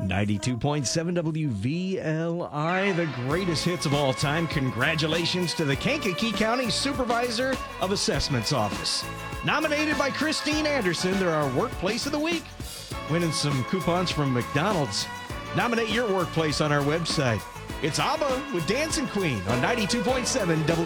92.7 WVLI, the greatest hits of all time. Congratulations to the Kankakee County Supervisor of Assessments Office. Nominated by Christine Anderson, they're our Workplace of the Week. Winning some coupons from McDonald's. Nominate your workplace on our website. It's ABBA with Dancing Queen on 92.7 WVLI.